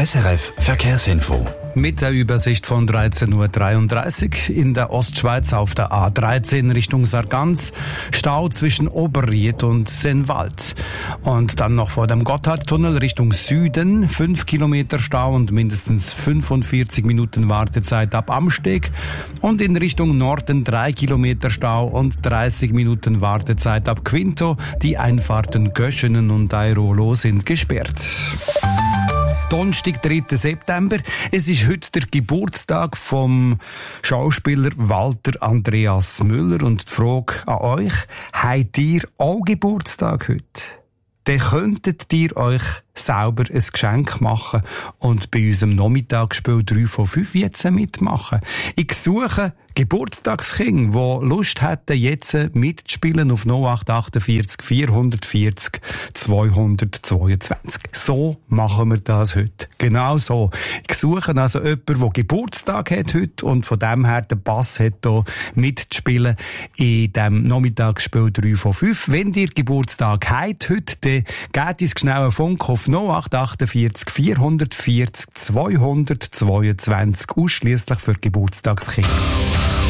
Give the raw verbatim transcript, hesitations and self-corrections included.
S R F Verkehrsinfo. Mit der Übersicht von dreizehn Uhr dreiunddreißig in der Ostschweiz auf der A dreizehn Richtung Sargans. Stau zwischen Oberried und Sennwald. Und dann noch vor dem Gotthardtunnel Richtung Süden. fünf Kilometer Stau und mindestens fünfundvierzig Minuten Wartezeit ab Amsteg. Und in Richtung Norden drei Kilometer Stau und dreißig Minuten Wartezeit ab Quinto. Die Einfahrten Göschenen und Airolo sind gesperrt. Donnerstag, dritter September. Es ist heute der Geburtstag vom Schauspieler Walter Andreas Müller. Und die Frage an euch, habt ihr auch Geburtstag heute? Dann könntet ihr euch selber ein Geschenk machen und bei unserem Nachmittagsspiel drei von fünf jetzt mitmachen. Ich suche Geburtstagskinder, die Lust hätten, jetzt mitzuspielen auf null acht achtundvierzig vierhundertvierzig zweihundertzweiundzwanzig. So machen wir das heute. Genau so. Ich suche also jemanden, der Geburtstag hat heute und von dem her den Pass hat, hier mitzuspielen in diesem Nachmittagsspiel drei von fünf. Wenn ihr Geburtstag habt heute, dann gebt uns schnell einen Funk auf null acht achtundvierzig vierhundertvierzig zweihundertzweiundzwanzig, ausschliesslich für Geburtstagskinder.